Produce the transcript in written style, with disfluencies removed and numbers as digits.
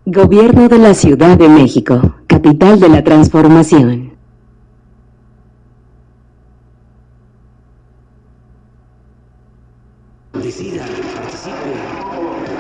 Gobierno de la Ciudad de México, capital de la transformación. Decida, participe.